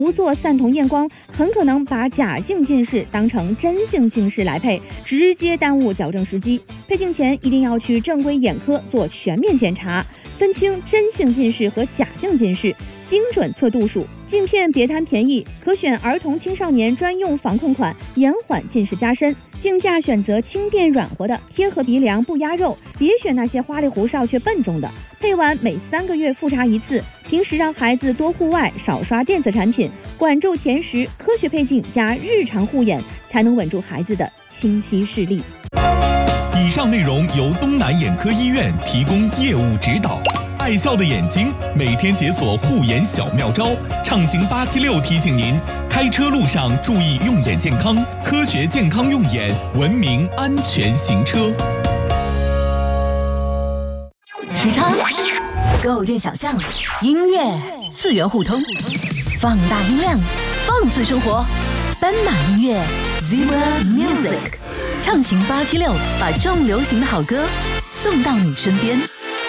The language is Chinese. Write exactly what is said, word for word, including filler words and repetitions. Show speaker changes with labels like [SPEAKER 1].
[SPEAKER 1] 不做散瞳验光，很可能把假性近视当成真性近视来配，直接耽误矫正时机。配镜前一定要去正规眼科做全面检查，分清真性近视和假性近视，精准测度数。镜片别贪便宜，可选儿童青少年专用防控款，延缓近视加深。镜架选择轻便软和的，贴合鼻梁不压肉，别选那些花里胡哨却笨重的。配完每三个月复查一次，平时让孩子多户外，少刷电子产品，管昼甜食，科学配镜加日常护眼，才能稳住孩子的清晰视力。
[SPEAKER 2] 以上内容由东南眼科医院提供业务指导。爱笑的眼睛，每天解锁护眼小妙招。畅行八七六提醒您，开车路上注意用眼健康，科学健康用眼，文明安全行车。
[SPEAKER 3] 时差构建想象，音乐次元互通，放大音量，放肆生活。斑马音乐 Zebra Music， 畅行八七六，把重流行的好歌送到你身边。